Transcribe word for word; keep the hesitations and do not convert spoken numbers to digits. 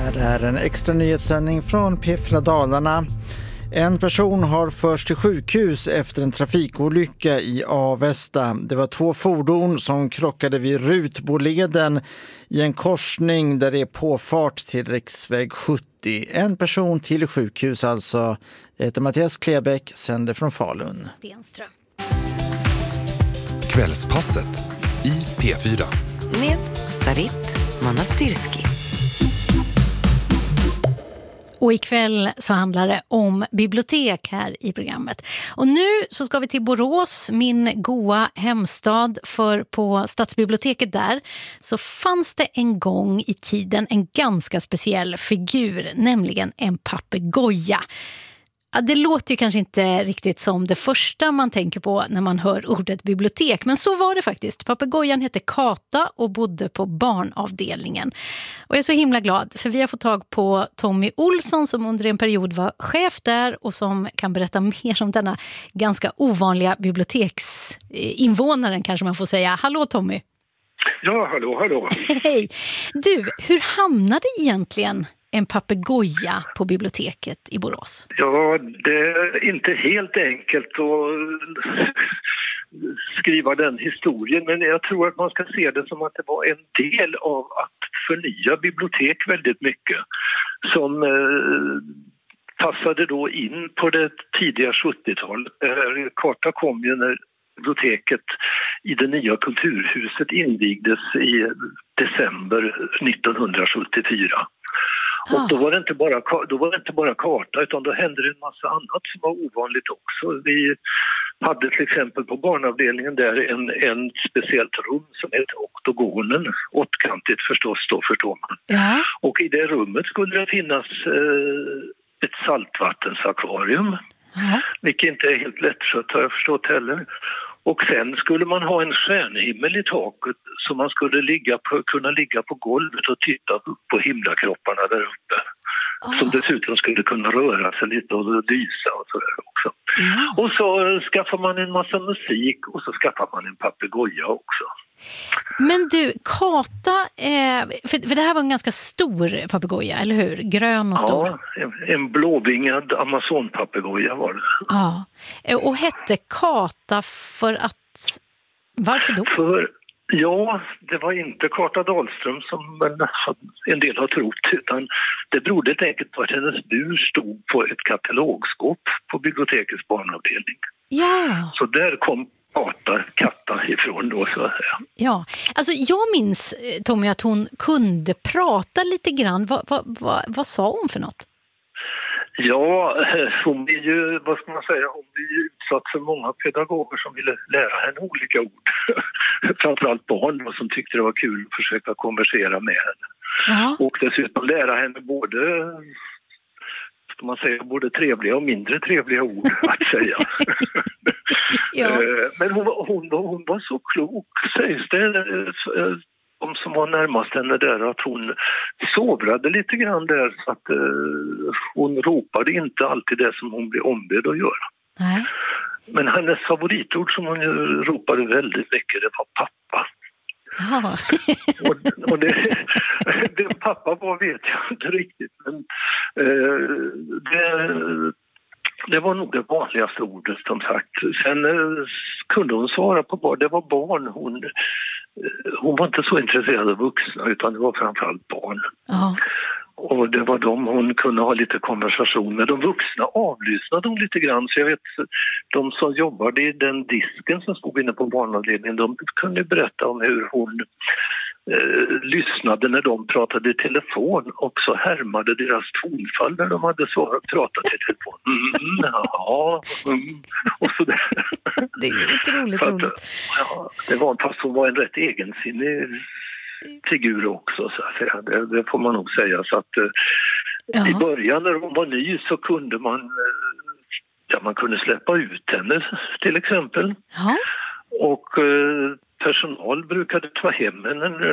Det här är en extra nyhetssändning från P fyra Dalarna. En person har förts till sjukhus efter en trafikolycka i Avesta. Det var två fordon som krockade vid Rutboleden i en korsning där det är påfart till riksväg sjuttio. En person till sjukhus alltså. Jag heter Mattias Klebäck, sänder från Falun. Stenström. Kvällspasset i P fyra. Med Sarit Manastirski. Och ikväll så handlar det om bibliotek här i programmet. Och nu så ska vi till Borås, min goa hemstad, för på stadsbiblioteket där så fanns det en gång i tiden en ganska speciell figur, nämligen en papegoja. Ja, det låter ju kanske inte riktigt som det första man tänker på när man hör ordet bibliotek, men så var det faktiskt. Papegojan hette Kata och bodde på barnavdelningen. Och jag är så himla glad för vi har fått tag på Tommy Olsson som under en period var chef där och som kan berätta mer om denna ganska ovanliga biblioteksinvånaren, kanske man får säga. Hallå Tommy! Ja, hallå, hallå! Hej! Du, hur hamnade egentligen en papegoja på biblioteket i Borås? Ja, det är inte helt enkelt att skriva den historien, men jag tror att man ska se det som att det var en del av att förnya bibliotek väldigt mycket som eh, passade då in på det tidiga sjuttiotalet. Karta kom ju när biblioteket i det nya kulturhuset invigdes i december nittonhundrasjuttiofyra. Och då var det inte bara, då var det inte bara karta utan då hände det en massa annat som var ovanligt också. Vi hade till exempel på barnavdelningen där en, en speciellt rum som heter oktogonen, åttkantigt förstås då förstår man. Ja. Och i det rummet skulle det finnas eh, ett saltvattensakvarium, ja. Vilket inte är helt lättskött har jag förstått heller. Och sen skulle man ha en stjärnhimmel i taket så man skulle ligga på, kunna ligga på golvet och titta upp på himlakropparna där uppe. Oh. Som dessutom skulle kunna röra sig lite och dysa och sådär också. Yeah. Och så skaffar man en massa musik och så skaffar man en papegoja också. Men du, Kata, eh, för, för det här var en ganska stor papegoja, eller hur? Grön och stor. Ja, en, en blåvingad amazonpapegoja var det. Ja, och hette Kata för att... Varför då? För, ja, det var inte Kata Dahlström som en del har trott, utan det berodde helt enkelt på att hennes bur stod på ett katalogskåp på bibliotekets barnavdelning. Ja. Så där kom Kata, katta ifrån då så att säga. Ja, alltså jag minns Tommy att hon kunde prata lite grann. Vad, vad, vad, vad sa hon för något? Ja, hon blir ju, vad ska man säga, hon blir ju utsatt för många pedagoger som ville lära henne olika ord. Framförallt barn då, som tyckte det var kul att försöka konversera med henne. Ja. Och dessutom lära henne både, ska man säga, både trevliga och mindre trevliga ord att säga. Ja. Men hon, hon, hon var så klok, sägs det, de som var närmast henne där, att hon sovrade lite grann där så att uh, hon ropade inte alltid det som hon blev ombedd att göra. Nej. Men hennes favoritord som hon ropade väldigt mycket, det var pappa. Ja. och och det, det pappa var vet jag inte riktigt, men uh, det... Det var nog det vanligaste ordet som sagt. Sen eh, kunde hon svara på vad det var barn. Hon, eh, hon var inte så intresserad av vuxna utan det var framförallt barn. Oh. Och det var de hon kunde ha lite konversation med. De vuxna avlyssnade hon lite grann. Så jag vet, de som jobbade i den disken som stod inne på barnavdelningen, de kunde berätta om hur hon Eh, lyssnade när de pratade i telefon och så härmade deras tonfall när de hade svarat, pratat i telefon. Mm, ja, mm, och så där. Det är ju otroligt att, roligt. Ja, det var fast hon var en rätt egensinnig figur också så att säga. Det, det får man nog säga. Så att eh, i början när hon var ny så kunde man eh, ja, man kunde släppa ut henne till exempel. Ja. Och eh, personal brukade ta hem henne när